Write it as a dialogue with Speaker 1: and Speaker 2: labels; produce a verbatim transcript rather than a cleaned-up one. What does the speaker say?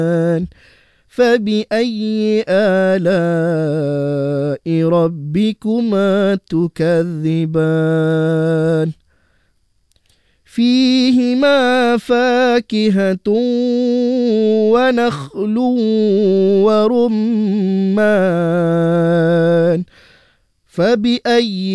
Speaker 1: فبأي آلاء ربكما تكذبان فيهما فاكهة ونخل ورمان فبأي